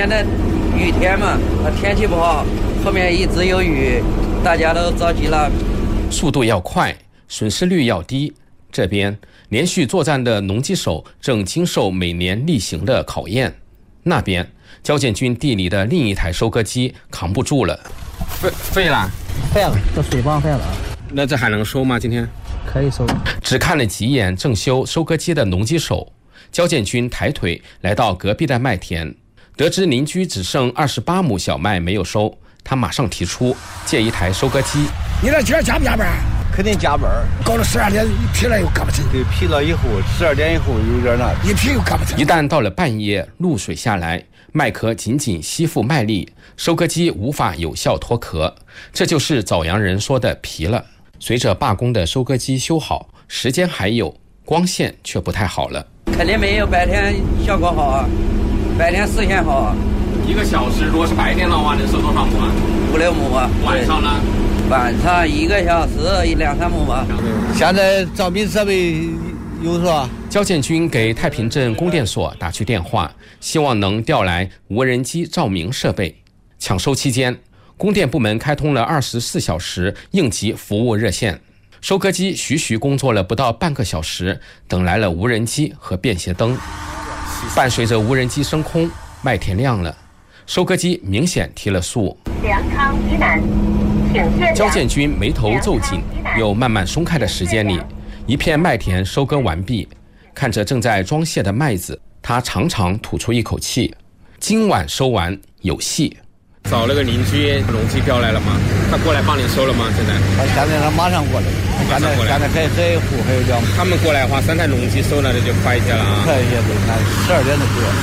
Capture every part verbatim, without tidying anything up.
现在雨天嘛，天气不好，后面一直有雨，大家都着急了。 速度要快，损失率要低。这边连续作战的农机手正经受每年例行的考验，那边交建军地里的另一台收割机扛不住了，废废了， 废了，这水泵废了。 那这还能收吗？今天可以收。 只看了几眼正修收割机的农机手，交建军抬腿来到隔壁的麦田，得知邻居只剩二十八亩小麦没有收，他马上提出借一台收割机。 你这今儿加不加班？ 肯定加班， 搞了十二点一批了又干不成。 对，批了以后十二点以后有点难， 一批又干不成。 一旦到了半夜，露水下来，麦壳紧紧吸附麦粒，收割机无法有效脱壳，这就是枣阳人说的皮了。随着罢工的收割机修好，时间还有，光线却不太好了。 肯定没有白天效果好啊，白天视线好啊。 一个小时如果是白天的话，能收多少亩啊？ 五六亩啊。 晚上呢？ 晚上一个小时两三亩吧。 现在照明设备有是吧？ 交建军给太平镇供电所打去电话，希望能调来无人机照明设备。抢收期间，供电部门开通了二十四小时应急服务热线，收割机徐徐工作了不到半个小时，等来了无人机和便携灯。伴随着无人机升空，麦田亮了，收割机明显提了速。 粮仓以南， 交建军眉头皱紧又慢慢松开的时间里，一片麦田收割完毕，看着正在装卸的麦子，他长长吐出一口气，今晚收完有戏。找了个邻居，农机调来了吗？他过来帮你收了吗？现在他现在他马上过来， 马上过来。 现在还还户还有两。 他们过来的话，三台农机收了，这就快一些了啊。 快一些，对，那十二点就过。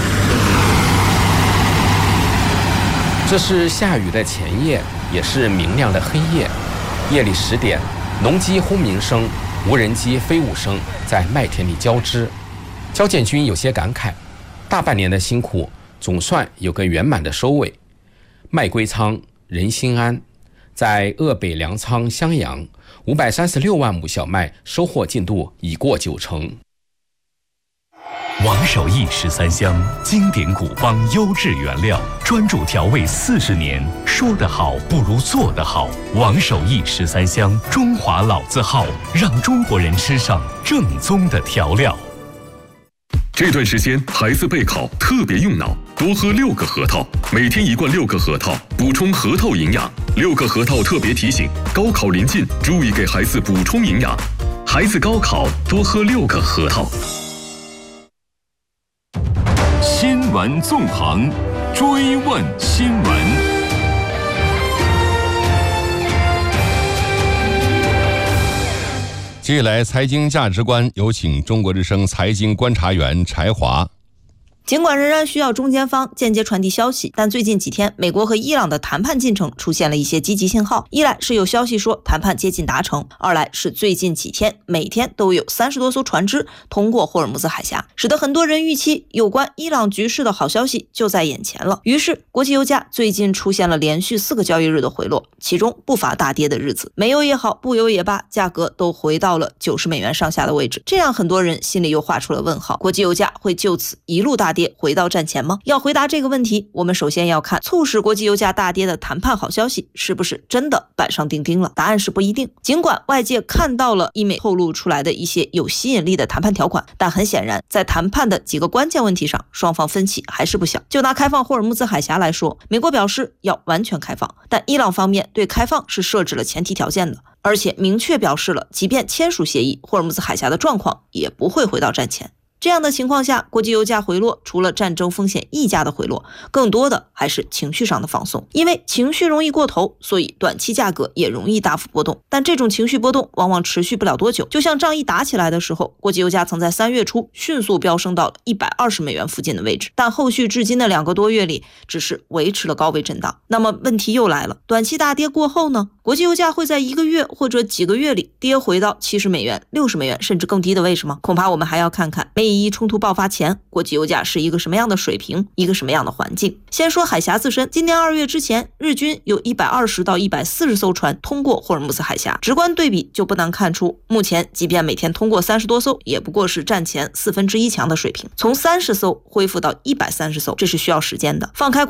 这是下雨的前夜，也是明亮的黑夜。夜里十点，农机轰鸣声、无人机飞舞声在麦田里交织。交建军有些感慨，大半年的辛苦，总算有个圆满的收尾。麦归仓，人心安。在鄂北粮仓襄阳，五百三十六万亩小麦收获进度已过九成。 王守义十三香，经典古方优质原料，专注调味四十年，说得好不如做得好。王守义十三香，中华老字号，让中国人吃上正宗的调料。 这段时间孩子备考特别用脑，多喝六个核桃，每天一罐六个核桃，补充核桃营养。六个核桃特别提醒：高考临近，注意给孩子补充营养。孩子高考多喝六个核桃。 新闻纵横，追问新闻。 接下来，财经价值观，有请中国之声财经观察员柴华。 尽管仍然需要中间方间接传递消息，但最近几天，美国和伊朗的谈判进程出现了一些积极信号。一来是有消息说谈判接近达成，二来是最近几天每天都有三十多艘船只通过霍尔木兹海峡，使得很多人预期有关伊朗局势的好消息就在眼前了。于是，国际油价最近出现了连续四个交易日的回落，其中不乏大跌的日子。煤油也好，布油也罢，价格都回到了九十美元上下的位置，这让很多人心里又画出了问号：国际油价会就此一路大跌？回到战前吗？要回答这个问题，我们首先要看促使国际油价大跌的谈判好消息是不是真的板上钉钉了。答案是不一定。尽管外界看到了伊美透露出来的一些有吸引力的谈判条款，但很显然在谈判的几个关键问题上，双方分歧还是不小。就拿开放霍尔木兹海峡来说，美国表示要完全开放，但伊朗方面对开放是设置了前提条件的，而且明确表示了即便签署协议，霍尔木兹海峡的状况也不会回到战前。这样的情况下，国际油价回落，除了战争风险溢价的回落，更多的还是情绪上的放松。因为情绪容易过头，所以短期价格也容易大幅波动。但这种情绪波动往往持续不了多久。就像仗一打起来的时候，国际油价曾在三月初迅速飙升到了一百二十美元附近的位置，但后续至今的两个多月里，只是维持了高位震荡。那么问题又来了，短期大跌过后呢？国际油价会在一个月或者几个月里跌回到七十美元、六十美元甚至更低的位置吗？恐怕我们还要看看美伊冲突爆发前，国际油价是一个什么样的水平，一个什么样的环境。先说海峡自身，今年二月之前，日均有一百二十到一百四十艘船通过霍尔木兹海峡，直观对比就不难看出，目前即便每天通过三十多艘，也不过是战前四分之一强的水平。从三十艘恢复到一百三十艘，这是需要时间的。放开